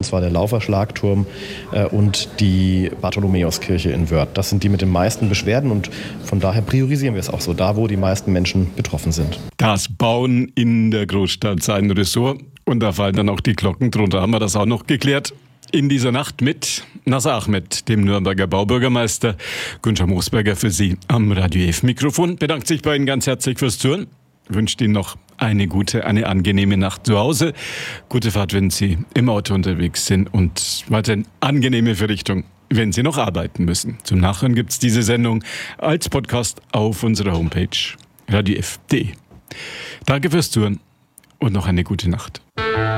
zwar der Lauferschlagturm und die Bartholomäuskirche in Wörth. Das sind die mit den meisten Beschwerden und von daher priorisieren wir es auch so, da wo die meisten Menschen betroffen sind. Das Bauen in der Großstadt sein Ressort und da fallen dann auch die Glocken drunter. Haben wir das auch noch geklärt? In dieser Nacht mit Nasser Ahmed, dem Nürnberger Baubürgermeister. Günther Moosberger für Sie am Radio F Mikrofon. Bedankt sich bei Ihnen ganz herzlich fürs Zuhören. Wünscht Ihnen noch eine angenehme Nacht zu Hause. Gute Fahrt, wenn Sie im Auto unterwegs sind und weiterhin angenehme Verrichtung, wenn Sie noch arbeiten müssen. Zum Nachhören gibt es diese Sendung als Podcast auf unserer Homepage radiof.de. Danke fürs Zuhören und noch eine gute Nacht.